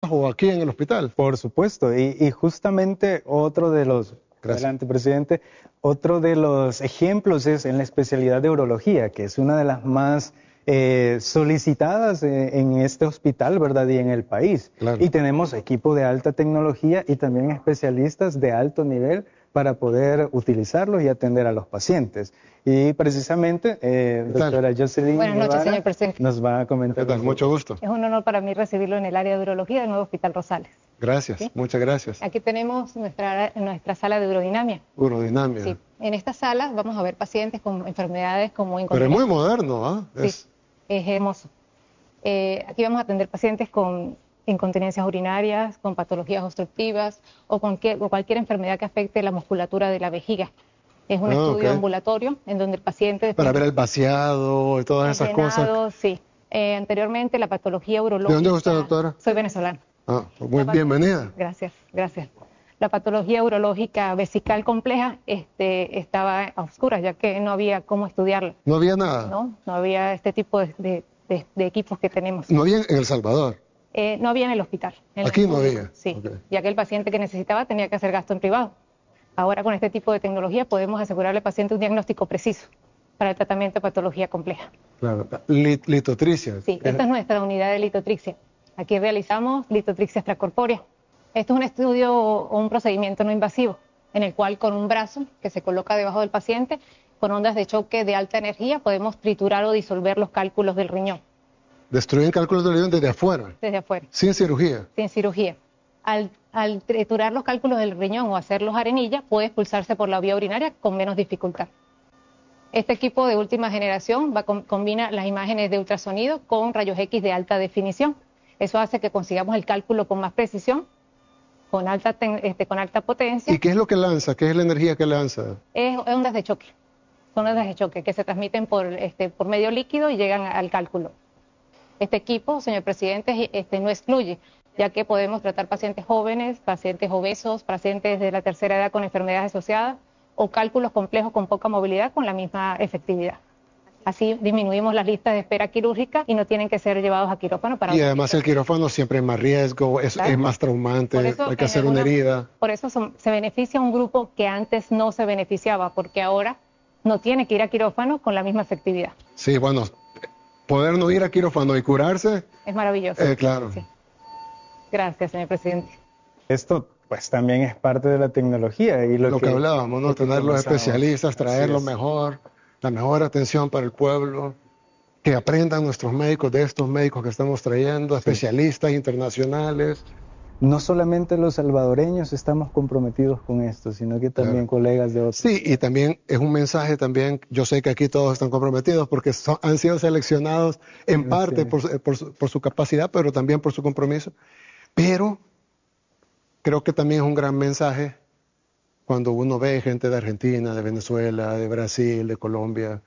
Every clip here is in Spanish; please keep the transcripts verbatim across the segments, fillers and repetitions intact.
trabajo aquí en el hospital. Por supuesto, y, y justamente otro de los, Gracias. adelante presidente, otro de los ejemplos es en la especialidad de urología, que es una de las más eh, solicitadas eh, en este hospital, ¿verdad? Y en el país. Claro. Y tenemos equipo de alta tecnología y también especialistas de alto nivel para poder utilizarlos y atender a los pacientes. Y precisamente, eh, doctora Jocelyn Buenas noches, Guevara señor presidente. nos va a comentar. ¿Qué tal? Mucho gusto. Es un honor para mí recibirlo en el área de urología del nuevo Hospital Rosales. Gracias, ¿Sí? muchas gracias. Aquí tenemos nuestra, nuestra sala de urodinamia. Urodinamia. Sí. En esta sala vamos a ver pacientes con enfermedades como Pero es incontinencia. muy moderno, ¿ah? Sí, Es... es hermoso. Eh, aquí vamos a atender pacientes con incontinencias urinarias, con patologías obstructivas o con que, o cualquier enfermedad que afecte la musculatura de la vejiga. Es un Ah, estudio ok. ambulatorio en donde el paciente... Para ver el vaciado y todas esas cosas. llenado, sí. Eh, anteriormente la patología urológica... ¿De dónde es usted, doctora? Soy venezolana. Ah, muy La- bienvenida. Gracias, gracias. La patología urológica vesical compleja este, estaba a oscuras, ya que no había cómo estudiarla, No había nada. ¿no? No había este tipo de, de- de- de equipos que tenemos. No había en El Salvador. Eh, no había en el hospital. en el Aquí no público, había. Sí, Ok. ya que el paciente que necesitaba tenía que hacer gasto en privado. Ahora con este tipo de tecnología podemos asegurarle al paciente un diagnóstico preciso para el tratamiento de patología compleja. Claro. Lit- litotricia. Sí, esta es nuestra unidad de litotrixia. Aquí realizamos litotrixia extracorpórea. Esto es un estudio o un procedimiento no invasivo, en el cual con un brazo que se coloca debajo del paciente, con ondas de choque de alta energía, podemos triturar o disolver los cálculos del riñón Destruyen cálculos de riñón desde afuera, desde afuera, sin cirugía. sin cirugía. Al, al triturar los cálculos del riñón o hacerlos arenilla, puede expulsarse por la vía urinaria con menos dificultad. Este equipo de última generación va, com- combina las imágenes de ultrasonido con rayos X de alta definición. Eso hace que consigamos el cálculo con más precisión, con alta, ten- este, con alta potencia. ¿Y qué es lo que lanza? ¿Qué es la energía que lanza? Es es ondas de choque. Son ondas de choque que se transmiten por, este, por medio líquido y llegan al cálculo. Este equipo, señor presidente, este, no excluye, ya que podemos tratar pacientes jóvenes, pacientes obesos, pacientes de la tercera edad con enfermedades asociadas o cálculos complejos con poca movilidad con la misma efectividad. Así disminuimos las listas de espera quirúrgica y no tienen que ser llevados a quirófano para... Y además el quirófano siempre es más riesgo, es, Claro. es más traumante, Por eso, hay que en hacer una alguna- herida. Por eso son- se beneficia un grupo que antes no se beneficiaba, porque ahora no tiene que ir a quirófano con la misma efectividad. Sí, bueno, poder no ir a quirófano y curarse, Es maravilloso. eh, claro. Sí. Gracias, señor presidente. Esto pues también es parte de la tecnología y lo, Lo que hablábamos, ¿no? lo que Tener los conversamos. especialistas, traer Así lo es. mejor, la mejor atención para el pueblo, que aprendan nuestros médicos de estos médicos que estamos trayendo, especialistas internacionales. No solamente los salvadoreños estamos comprometidos con esto, sino que también Claro. colegas de otros. Sí, y también es un mensaje también, yo sé que aquí todos están comprometidos porque son- han sido seleccionados en Así parte es. por, su- por su, por su capacidad, pero también por su compromiso. Pero creo que también es un gran mensaje cuando uno ve gente de Argentina, de Venezuela, de Brasil, de Colombia,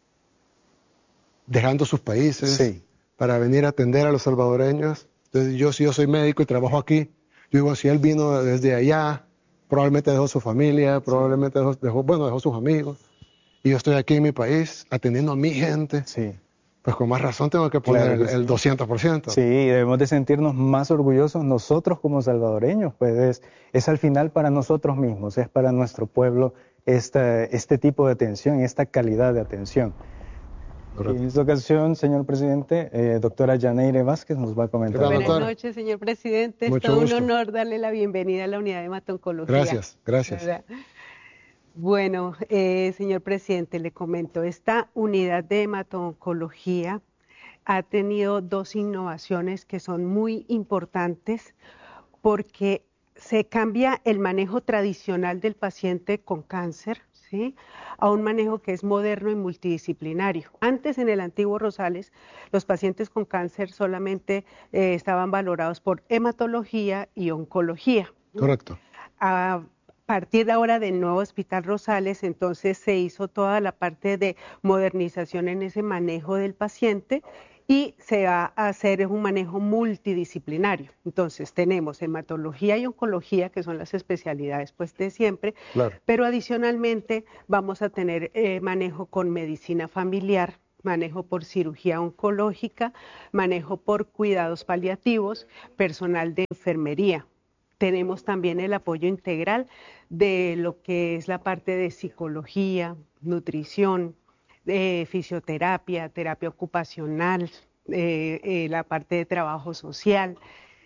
dejando sus países Sí. para venir a atender a los salvadoreños. Entonces, yo, si yo soy médico y trabajo aquí, yo digo, si él vino desde allá, probablemente dejó su familia, probablemente dejó, dejó- bueno, dejó sus amigos, y yo estoy aquí en mi país atendiendo a mi gente, Sí. pues con más razón tengo que poner Claro que el, sí. el doscientos por ciento. Sí, debemos de sentirnos más orgullosos nosotros como salvadoreños, pues es, es al final para nosotros mismos, es para nuestro pueblo esta, este tipo de atención, esta calidad de atención. Correcto. En esta ocasión, señor presidente, eh, doctora Yaneire Vázquez nos va a comentar. ¿Qué tal, Buenas doctora? noches, señor presidente. Mucho es todo gusto. un honor darle la bienvenida a la unidad de hematoncología. Gracias, gracias. ¿Verdad? Bueno, eh, señor presidente, le comento, esta unidad de hematoncología ha tenido dos innovaciones que son muy importantes porque se cambia el manejo tradicional del paciente con cáncer, ¿sí?, a un manejo que es moderno y multidisciplinario. Antes, en el antiguo Rosales, los pacientes con cáncer solamente eh, estaban valorados por hematología y oncología. Correcto. A partir de ahora del nuevo Hospital Rosales, entonces se hizo toda la parte de modernización en ese manejo del paciente y se va a hacer un manejo multidisciplinario. Entonces tenemos hematología y oncología, que son las especialidades pues de siempre, Claro. pero adicionalmente vamos a tener eh, manejo con medicina familiar, manejo por cirugía oncológica, manejo por cuidados paliativos, personal de enfermería. Tenemos también el apoyo integral de lo que es la parte de psicología, nutrición, de fisioterapia, terapia ocupacional, eh, eh, la parte de trabajo social.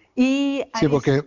Y sí, porque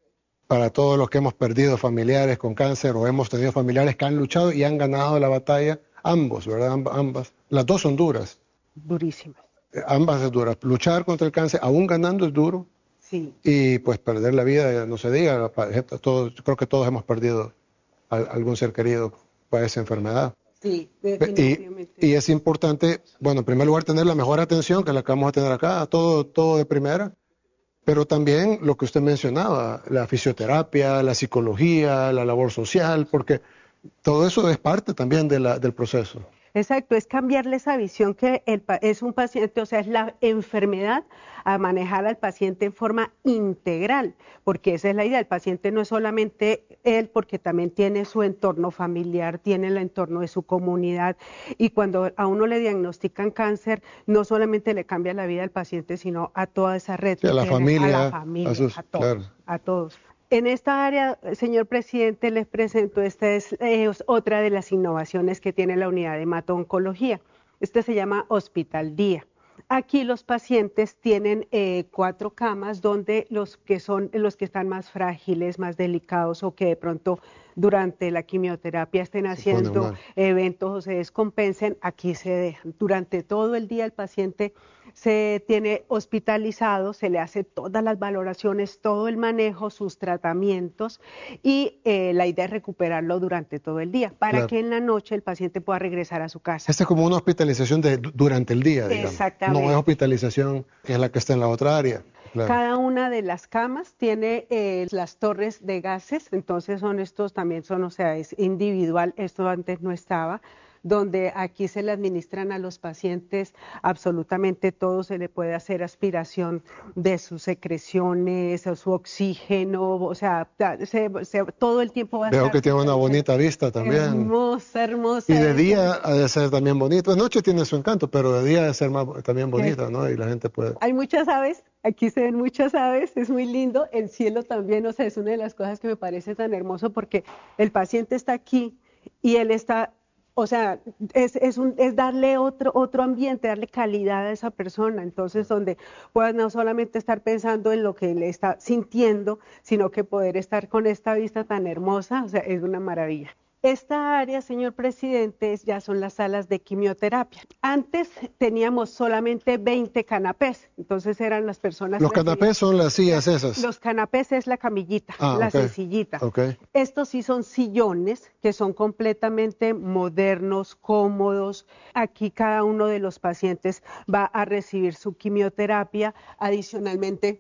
para todos los que hemos perdido familiares con cáncer o hemos tenido familiares que han luchado y han ganado la batalla, ambos, ¿verdad? Amb ambas. Las dos son duras. Durísimas. Eh, ambas es duras. Luchar contra el cáncer, aún ganando, es duro. Sí. Y pues perder la vida, no se diga, todos, creo que todos hemos perdido a algún ser querido para esa enfermedad. Sí, definitivamente. Y, y es importante, bueno, en primer lugar tener la mejor atención, que la que vamos a tener acá, todo, todo de primera, pero también lo que usted mencionaba, la fisioterapia, la psicología, la labor social, porque todo eso es parte también de la, del proceso. Exacto, es cambiarle esa visión que el, es un paciente, o sea, es la enfermedad a manejar al paciente en forma integral, porque esa es la idea, el paciente no es solamente él, porque también tiene su entorno familiar, tiene el entorno de su comunidad, y cuando a uno le diagnostican cáncer, no solamente le cambia la vida al paciente, sino a toda esa red. Sí, a la familia, a la familia, a, sus, a todos, claro. a todos. En esta área, señor presidente, les presento, esta es, eh, otra de las innovaciones que tiene la unidad de hemato-oncología. Este se llama Hospital Día. Aquí los pacientes tienen eh, cuatro camas donde los que son los que están más frágiles, más delicados o que de pronto durante la quimioterapia estén haciendo eventos o se descompensen, aquí se dejan. Durante todo el día el paciente se tiene hospitalizado, se le hace todas las valoraciones, todo el manejo, sus tratamientos y eh, la idea es recuperarlo durante todo el día para claro. que en la noche el paciente pueda regresar a su casa. Esta es como una hospitalización de, durante el día, digamos. Exactamente. No es hospitalización que es la que está en la otra área. Claro. Cada una de las camas tiene eh, las torres de gases, entonces son estos también son, o sea, es individual, esto antes no estaba, donde aquí se le administran a los pacientes absolutamente todo, se le puede hacer aspiración de sus secreciones, o su oxígeno, o sea, se, se, todo el tiempo va a Veo estar... que tiene una bonita vista también. Hermosa, hermosa. Y de día ha de ser también bonito, de noche tiene su encanto, pero de día ha de ser más, también bonita, ¿no? Y la gente puede... Hay muchas aves, aquí se ven muchas aves, es muy lindo, el cielo también, o sea, es una de las cosas que me parece tan hermoso porque el paciente está aquí y él está... O sea, es, es, un, es darle otro, otro ambiente, darle calidad a esa persona, entonces donde pueda no solamente estar pensando en lo que le está sintiendo, sino que poder estar con esta vista tan hermosa, o sea, es una maravilla. Esta área, señor presidente, ya son las salas de quimioterapia. Antes teníamos solamente veinte canapés, entonces eran las personas... Los canapés son las sillas esas. Los canapés es la camillita, ah, la okay. sencillita. Okay. Estos sí son sillones que son completamente modernos, cómodos. Aquí cada uno de los pacientes va a recibir su quimioterapia. Adicionalmente,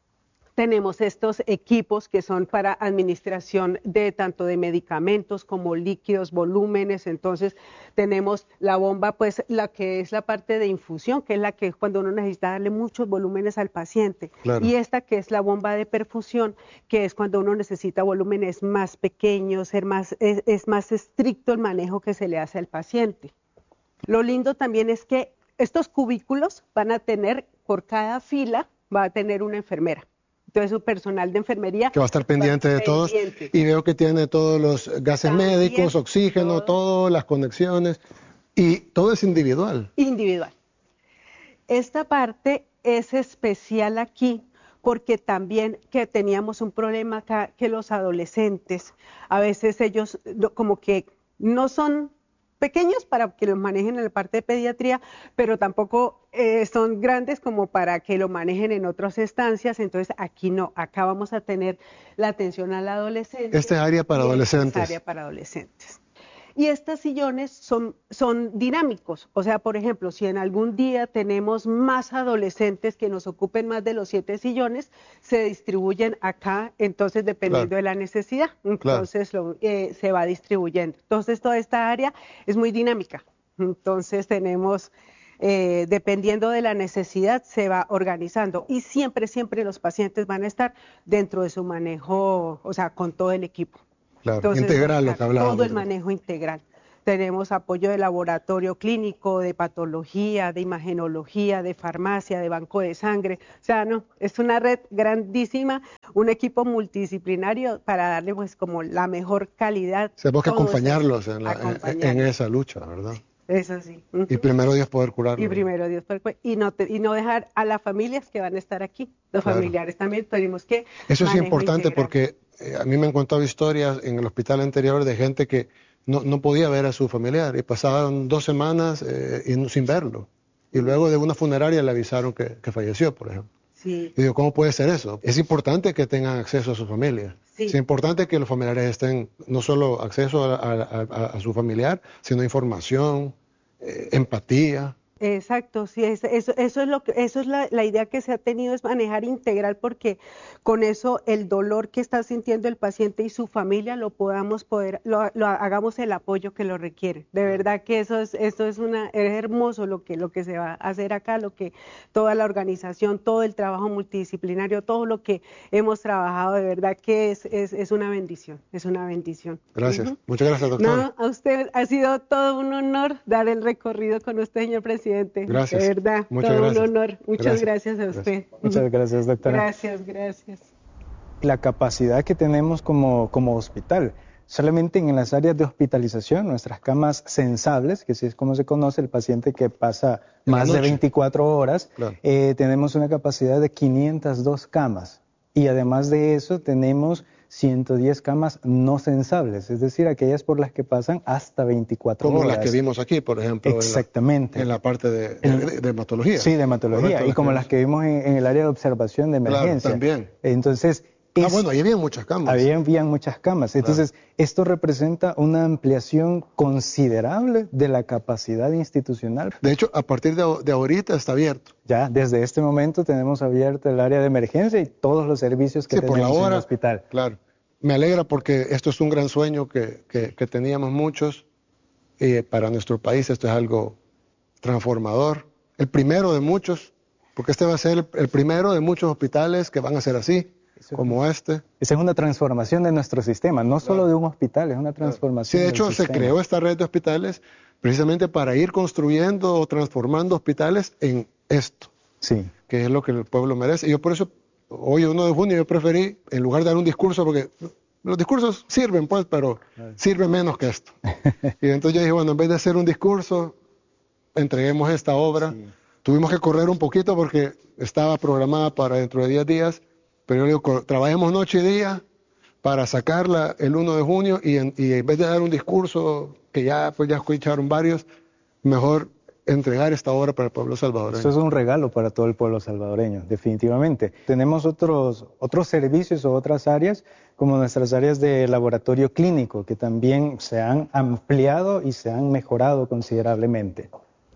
tenemos estos equipos que son para administración de tanto de medicamentos como líquidos, volúmenes. Entonces tenemos la bomba, pues la que es la parte de infusión, que es la que cuando uno necesita darle muchos volúmenes al paciente. Claro. Y esta que es la bomba de perfusión, que es cuando uno necesita volúmenes más pequeños, ser más, es, es más estricto el manejo que se le hace al paciente. Lo lindo también es que estos cubículos van a tener, por cada fila, va a tener una enfermera. Entonces su personal de enfermería que va a estar pendiente de todos y veo que tiene todos los gases también, médicos, oxígeno, todo. todo, las conexiones y todo es individual. Individual. Esta parte es especial aquí porque también que teníamos un problema acá que los adolescentes, a veces ellos como que no son pequeños para que los manejen en la parte de pediatría, pero tampoco eh, son grandes como para que lo manejen en otras estancias, entonces aquí no, acá vamos a tener la atención al adolescente. Esta es área para adolescentes. Esta es área para adolescentes. Y estos sillones son, son dinámicos, o sea, por ejemplo, si en algún día tenemos más adolescentes que nos ocupen más de los siete sillones, se distribuyen acá, entonces dependiendo claro. de la necesidad, entonces claro. lo, eh, se va distribuyendo. Entonces toda esta área es muy dinámica, entonces tenemos, eh, dependiendo de la necesidad, se va organizando y siempre, siempre los pacientes van a estar dentro de su manejo, o sea, con todo el equipo. Claro, Entonces, integral lo que hablábamos. Todo el manejo integral. tenemos apoyo de laboratorio clínico, de patología, de imagenología, de farmacia, de banco de sangre. O sea, no, es una red grandísima, un equipo multidisciplinario para darle pues como la mejor calidad. Tenemos que Todos acompañarlos en, la, acompañarlos. en, en esa lucha, ¿verdad? Eso sí. Uh-huh. Y primero Dios poder curarlo. Y primero Dios poder curarlo. Y no, te, y no dejar a las familias que van a estar aquí. Los claro. familiares también tenemos que... Eso es importante integral. Porque eh, a mí me han contado historias en el hospital anterior de gente que no, no podía ver a su familiar y pasaban dos semanas eh, y, sin verlo. Y luego de una funeraria le avisaron que, que falleció, por ejemplo. Sí. Y digo, ¿cómo puede ser eso? Es importante que tengan acceso a su familia. Sí. Es importante que los familiares estén, no solo acceso a, a, a, a su familiar, sino información, eh, empatía. Exacto, sí, es, eso, eso es lo que, eso es la, la idea que se ha tenido, es manejar integral, porque con eso el dolor que está sintiendo el paciente y su familia lo podamos poder, lo, lo hagamos el apoyo que lo requiere. De verdad que eso es, eso es una, es hermoso lo que, lo que se va a hacer acá, lo que toda la organización, todo el trabajo multidisciplinario, todo lo que hemos trabajado, de verdad que es, es, es una bendición, es una bendición. Gracias, uh-huh. Muchas gracias, doctor. No, a usted ha sido todo un honor dar el recorrido con usted, señor presidente. Gracias. De verdad, Muchas todo gracias. un honor. Muchas gracias, gracias a usted. Gracias. Muchas gracias, doctora. Gracias, gracias. La capacidad que tenemos como, como hospital, solamente en las áreas de hospitalización, nuestras camas sensables, que así es como se conoce el paciente que pasa más de veinticuatro horas, claro. eh, tenemos una capacidad de quinientas dos camas. Y además de eso tenemos ciento diez camas no sensables, es decir, aquellas por las que pasan hasta veinticuatro como horas. Como las que vimos aquí, por ejemplo. Exactamente. En la, en la parte de, de, de hematología. Sí, de hematología. Correcto, y como las las que vimos en, en el área de observación de emergencia. Claro, también. Entonces... Ah, es, bueno, ahí había muchas camas. Había, había muchas camas. Entonces, claro. Esto representa una ampliación considerable de la capacidad institucional. De hecho, a partir de, de ahorita está abierto. Ya, desde este momento tenemos abierto el área de emergencia y todos los servicios que sí, tenemos por la hora, en el hospital. Claro. Me alegra porque esto es un gran sueño que, que, que teníamos muchos y para nuestro país esto es algo transformador. El primero de muchos, porque este va a ser el, el primero de muchos hospitales que van a ser así, eso como es, este. Esa es una transformación de nuestro sistema, no solo claro. de un hospital, es una transformación. Sí, de hecho del se sistema. creó esta red de hospitales precisamente para ir construyendo o transformando hospitales en esto, sí. que es lo que el pueblo merece. Y yo por eso, hoy uno de junio, yo preferí, en lugar de dar un discurso, porque los discursos sirven, pues, pero claro. sirve menos que esto. Y entonces yo dije, bueno, en vez de hacer un discurso, entreguemos esta obra. Sí. Tuvimos que correr un poquito porque estaba programada para dentro de diez días, pero yo digo, trabajemos noche y día para sacarla el uno de junio y en, y en vez de dar un discurso que ya, pues ya escucharon varios, mejor entregar esta obra para el pueblo salvadoreño. Eso es un regalo para todo el pueblo salvadoreño, definitivamente. Tenemos otros, otros servicios o otras áreas, como nuestras áreas de laboratorio clínico, que también se han ampliado y se han mejorado considerablemente.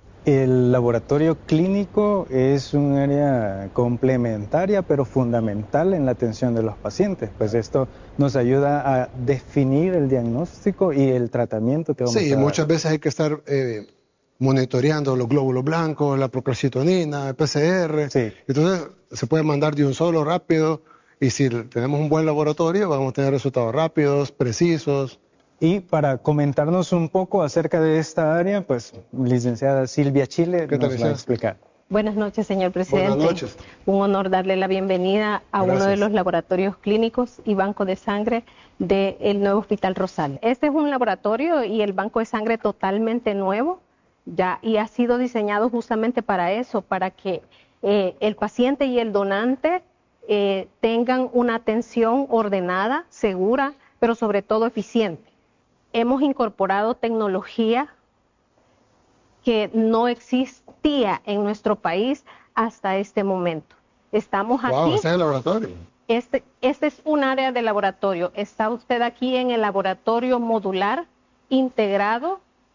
El laboratorio clínico es un área complementaria pero fundamental en la atención de los pacientes, pues esto nos ayuda a definir el diagnóstico y el tratamiento que vamos sí, a dar. Sí, muchas veces hay que estar eh, monitoreando los glóbulos blancos, la procalcitonina, el P C R, sí. Entonces se puede mandar de un solo rápido y si tenemos un buen laboratorio vamos a tener resultados rápidos, precisos. Y para comentarnos un poco acerca de esta área, pues, licenciada Silvia Chile nos va a explicar. Buenas noches, señor presidente. Buenas noches. Un honor darle la bienvenida a Gracias. Uno de los laboratorios clínicos y banco de sangre del nuevo Hospital Rosal. Este es un laboratorio y el banco de sangre totalmente nuevo, ya, y ha sido diseñado justamente para eso, para que eh, el paciente y el donante eh, tengan una atención ordenada, segura, pero sobre todo eficiente. Hemos incorporado tecnología que no existía en nuestro país hasta este momento. Estamos wow, aquí. ¿Este es el laboratorio? Este, este es un área de laboratorio. Está usted aquí en el laboratorio modular, integrado,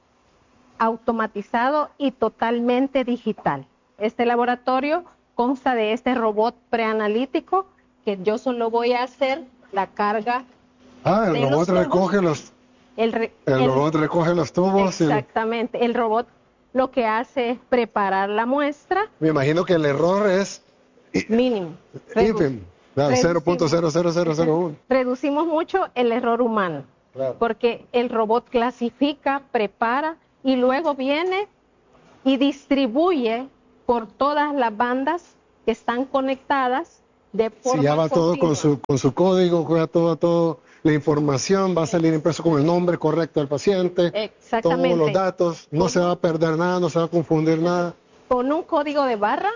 automatizado y totalmente digital. Este laboratorio consta de este robot preanalítico que yo solo voy a hacer la carga. Ah, el robot recoge los... El, re, el, el robot recoge los tubos. Exactamente. El... el robot lo que hace es preparar la muestra. Me imagino que el error es mínimo. ínfimo. cero punto cero cero cero cero uno. Reducimos mucho el error humano. Claro. porque el robot clasifica, prepara y luego viene y distribuye por todas las bandas que están conectadas de forma Si ya va todo continua. con su, con su código, ya todo, todo, la información va a salir impreso con el nombre correcto del paciente, Exactamente. todos los datos, no Con- se va a perder nada, no se va a confundir nada. Con un código de barra,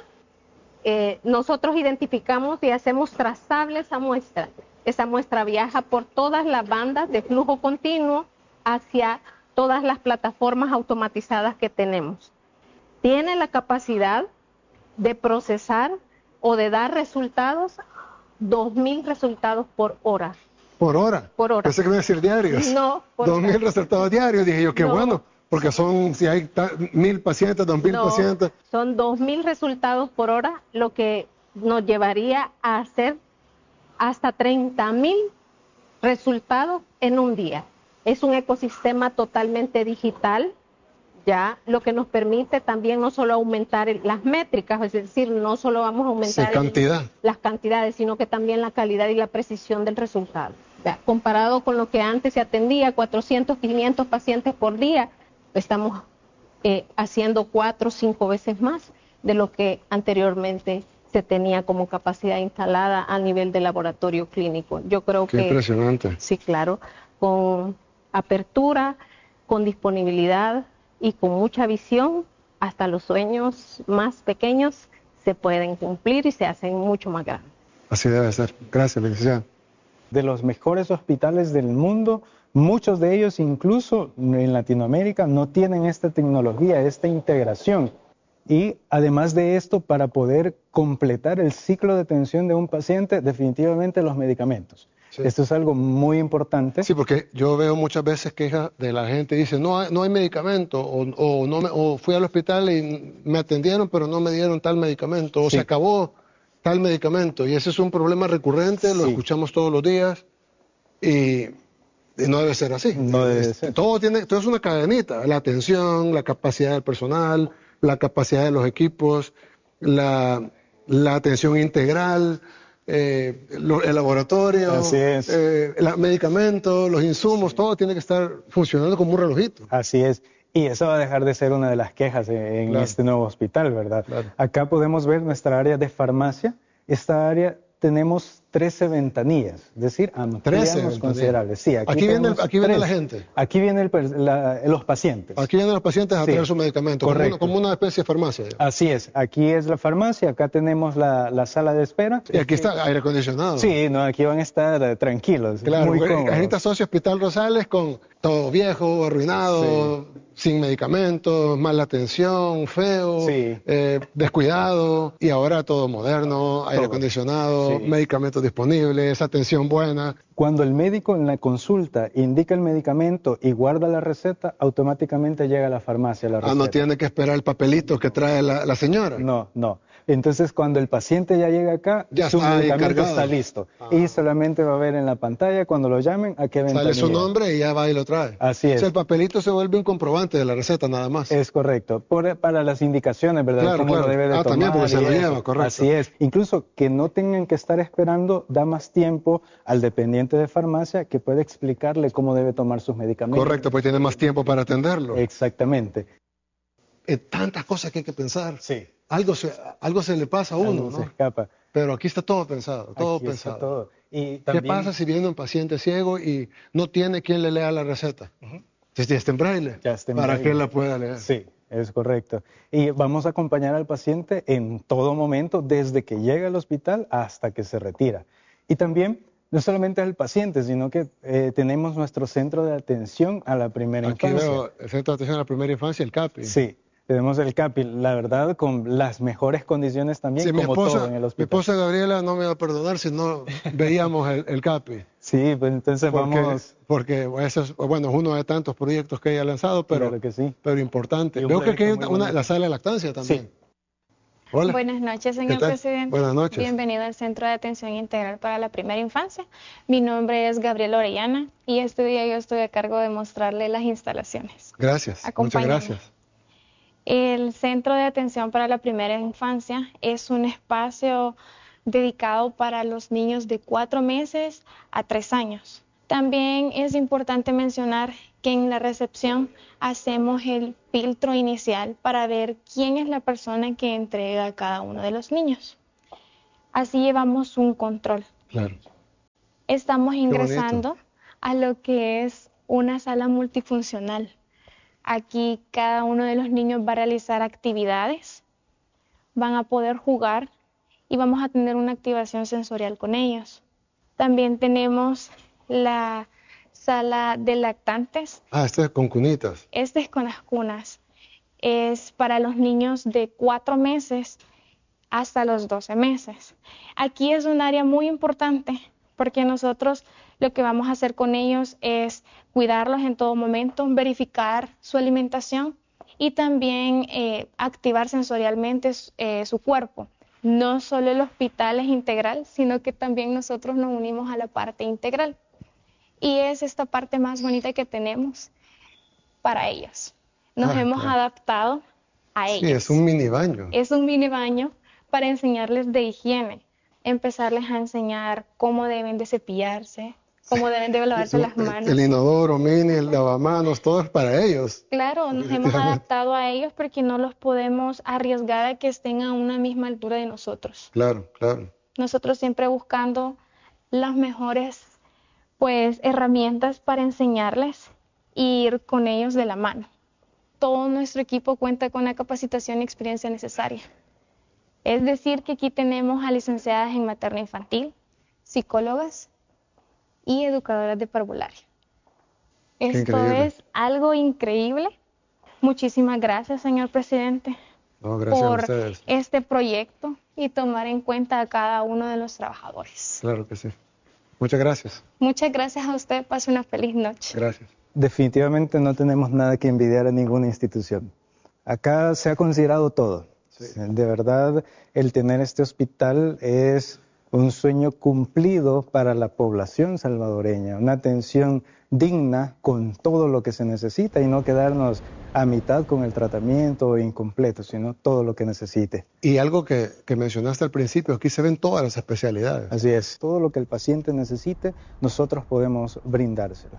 eh, nosotros identificamos y hacemos trazable esa muestra. Esa muestra viaja por todas las bandas de flujo continuo hacia todas las plataformas automatizadas que tenemos. Tiene la capacidad de procesar o de dar resultados, dos mil resultados por hora. Por hora. Por hora. Pensé que me iba a decir diarios. No, por Dos hora. mil resultados diarios. Dije yo, qué No. bueno. Porque son, si hay ta- mil pacientes, dos mil No, pacientes. son dos mil resultados por hora, lo que nos llevaría a hacer hasta treinta mil resultados en un día. Es un ecosistema totalmente digital, ya lo que nos permite también no solo aumentar el- las métricas, es decir, no solo vamos a aumentar Sí, cantidad. el- las cantidades, sino que también la calidad y la precisión del resultado. Ya, comparado con lo que antes se atendía, cuatrocientos, quinientos pacientes por día, estamos eh, haciendo cuatro o cinco veces más de lo que anteriormente se tenía como capacidad instalada a nivel de laboratorio clínico. Yo creo Qué que impresionante. sí, claro, con apertura, con disponibilidad y con mucha visión, hasta los sueños más pequeños se pueden cumplir y se hacen mucho más grandes. Así debe ser. Gracias, licenciada. De los mejores hospitales del mundo, muchos de ellos incluso en Latinoamérica no tienen esta tecnología, esta integración. Y además de esto, para poder completar el ciclo de atención de un paciente, definitivamente los medicamentos. Sí. Esto es algo muy importante. Sí, porque yo veo muchas veces quejas de la gente, dice, no hay, no hay medicamento, o, o, no me, o fui al hospital y me atendieron, pero no me dieron tal medicamento, o Sí. se acabó tal medicamento. Y ese es un problema recurrente, lo Sí. escuchamos todos los días, y, y no debe ser así. No debe Es- ser. Todo, tiene, todo es una cadenita, la atención, la capacidad del personal, la capacidad de los equipos, la, la atención integral, eh, lo- el laboratorio, Así es. eh, los medicamentos, los insumos, todo tiene que estar funcionando como un relojito. Así es. Y eso va a dejar de ser una de las quejas en Claro. este nuevo hospital, ¿verdad? Claro. Acá podemos ver nuestra área de farmacia. Esta área tenemos trece ventanillas, es decir, ampliamos trece ventanillas. considerables. Sí, Aquí viene el- tenemos aquí viene la trece. gente. Aquí vienen el per- la- los pacientes. Aquí vienen los pacientes a Sí, traer su medicamento, como correcto. una, como una especie de farmacia. digamos. Así es, aquí es la farmacia, acá tenemos la, la sala de espera. Y aquí está aire acondicionado. Sí, no, aquí van a estar eh, tranquilos, Claro, muy porque cómodos. ahorita socio Hospital Rosales con todo viejo, arruinado, sin medicamentos, mala atención, feo, Sí. eh, descuidado, y ahora todo moderno, aire Todo. acondicionado, Sí. medicamentos disponibles, atención buena. Cuando el médico en la consulta indica el medicamento y guarda la receta, automáticamente llega a la farmacia la receta. Ah, no tiene que esperar el papelito que trae la, la señora. No, no. Entonces, cuando el paciente ya llega acá, Ya su está ahí medicamento cargado. está listo. Ah. Y solamente va a ver en la pantalla, cuando lo llamen, a qué ventanilla. Sale su nombre y ya va y lo trae. Así es. O sea, el papelito se vuelve un comprobante de la receta nada más. Es correcto. Por- para las indicaciones, ¿verdad? Claro, Cómo claro. lo debe de Ah, tomar. también porque se y lo eso. lleva, correcto. Así es. Incluso que no tengan que estar esperando, da más tiempo al dependiente de farmacia que puede explicarle cómo debe tomar sus medicamentos. Correcto, pues tiene más tiempo para atenderlo. Exactamente. Eh, tantas cosas que hay que pensar. Sí. Algo se, algo se le pasa a uno, Algo ¿no? se escapa. Pero aquí está todo pensado, todo Aquí está pensado. todo. Y ¿Qué también- pasa si viene un paciente ciego y no tiene quien le lea la receta? Si ya está en braille, Ya está en para braille. que él la pueda leer. Sí, es correcto. Y vamos a acompañar al paciente en todo momento, desde que llega al hospital hasta que se retira. Y también, no solamente al paciente, sino que eh, tenemos nuestro centro de atención a la primera Aquí infancia. veo el Centro de Atención a la Primera Infancia, el CAPI. Sí, tenemos el CAPI, la verdad, con las mejores condiciones también, Sí, mi como esposa, todo en el mi hospital. esposa Gabriela no me va a perdonar si no veíamos el, el CAPI. Sí, pues entonces Porque, vamos... porque eso es, bueno, es uno de tantos proyectos que ella ha lanzado, pero, Claro que sí. pero importante. Y un Veo que aquí hay proyecto una, muy una- bonito. la sala de lactancia también. Sí. Hola. Buenas noches, ¿Qué señor tal? presidente. Buenas noches. Bienvenido al Centro de Atención Integral para la Primera Infancia. Mi nombre es Gabriela Orellana y este día yo estoy a cargo de mostrarle las instalaciones. Gracias, muchas Acompáñame. gracias. El Centro de Atención para la Primera Infancia es un espacio dedicado para los niños de cuatro meses a tres años. También es importante mencionar que en la recepción hacemos el filtro inicial para ver quién es la persona que entrega a cada uno de los niños. Así llevamos un control. Claro. Estamos ingresando a lo que es una sala multifuncional. Aquí cada uno de los niños va a realizar actividades, van a poder jugar y vamos a tener una activación sensorial con ellos. También tenemos la sala de lactantes. Ah, este es con cunitas. Este es con las cunas. Es para los niños de cuatro meses hasta los doce meses. Aquí es un área muy importante porque nosotros lo que vamos a hacer con ellos es cuidarlos en todo momento, verificar su alimentación y también eh, activar sensorialmente eh, su cuerpo. No solo el hospital es integral, sino que también nosotros nos unimos a la parte integral. Y es esta parte más bonita que tenemos para ellos. Nos Ah, hemos claro. adaptado a ellos. Sí, es un mini baño. Es un mini baño para enseñarles de higiene, empezarles a enseñar cómo deben de cepillarse, cómo deben de lavarse las manos. El inodoro mini, el lavamanos, todo es para ellos. Claro, nos hemos adaptado a ellos porque no los podemos arriesgar a que estén a una misma altura de nosotros. Claro, claro. Nosotros siempre buscando las mejores pues herramientas para enseñarles e ir con ellos de la mano. Todo nuestro equipo cuenta con la capacitación y experiencia necesaria. Es decir, que aquí tenemos a licenciadas en materno infantil, psicólogas y educadoras de parvularia. Qué Esto increíble. es algo increíble. Muchísimas gracias, señor presidente, No, gracias a por ustedes. este proyecto y tomar en cuenta a cada uno de los trabajadores. Claro que sí. Muchas gracias. Muchas gracias a usted. Pase una feliz noche. Gracias. Definitivamente no tenemos nada que envidiar a ninguna institución. Acá se ha considerado todo. Sí. De verdad, el tener este hospital es un sueño cumplido para la población salvadoreña, una atención digna con todo lo que se necesita y no quedarnos a mitad con el tratamiento o incompleto, sino todo lo que necesite. Y algo que, que mencionaste al principio, aquí se ven todas las especialidades. Así es, todo lo que el paciente necesite, nosotros podemos brindárselo.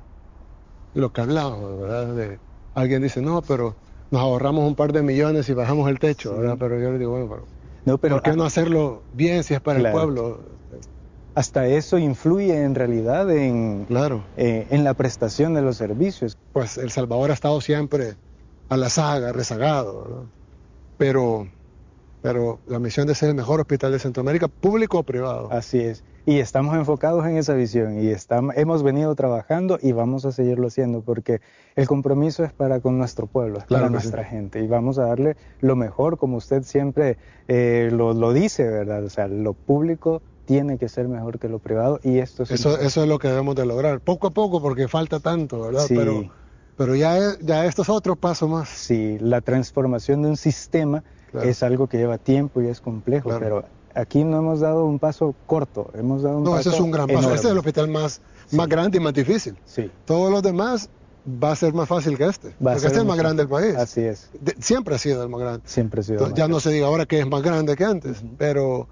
Lo que hablamos, ¿verdad? De, alguien dice, no, pero nos ahorramos un par de millones y bajamos el techo, ¿verdad? Pero yo le digo, bueno, pero, No, pero ¿por qué no hacerlo bien si es para Claro. el pueblo? hasta eso influye en realidad en, Claro. eh, en la prestación de los servicios. Pues El Salvador ha estado siempre a la saga, rezagado, ¿verdad? Pero, pero la misión de ser el mejor hospital de Centroamérica, público o privado. Así es. Y estamos enfocados en esa visión y estamos, hemos venido trabajando y vamos a seguirlo haciendo porque el compromiso es para con nuestro pueblo, es Claro para que nuestra sí. gente y vamos a darle lo mejor, como usted siempre eh, lo, lo dice, ¿verdad? O sea, lo público tiene que ser mejor que lo privado y esto es... Eso, eso es lo que debemos de lograr, poco a poco, porque falta tanto, ¿verdad? Sí. Pero, pero ya, es- ya esto es otro paso más. Sí, la transformación de un sistema Claro. es algo que lleva tiempo y es complejo, Claro. pero aquí no hemos dado un paso corto, hemos dado un No, paso ese es un gran paso. enorme. Este es el hospital más, más grande y más difícil. Sí, Todos los demás va a ser más fácil que este, va a porque ser este es el más mucho- grande del país. Así es, De- siempre ha sido el más grande. siempre ha sido. Entonces, más ya no grande. se diga ahora que es más grande que antes, pero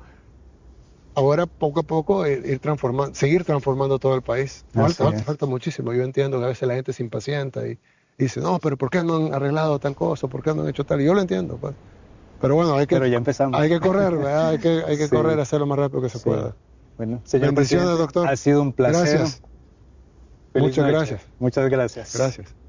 ahora poco a poco ir, ir transformando, seguir transformando todo el país. Así Falta, falta, es. falta muchísimo. Yo entiendo que a veces la gente se impacienta y, y dice, no, pero ¿por qué no han arreglado tal cosa? ¿Por qué no han hecho tal? Y yo lo entiendo, pues. Pero bueno, hay que, Pero ya empezamos. hay que correr, ¿verdad? Hay que, hay que Sí. correr a hacer lo más rápido que se Sí. pueda. Bueno, señor Bendiciones, presidente, doctor. ha sido un placer. Gracias. Feliz Muchas noche. gracias. Muchas gracias. Gracias.